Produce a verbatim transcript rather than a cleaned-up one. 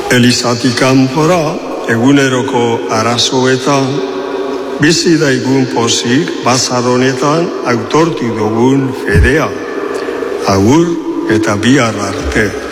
Elizatik kanpora, eguneroko arazoetan, bizi daigun pozik, bazar honetan, autortu dugun fedea. Agur eta bihar arte.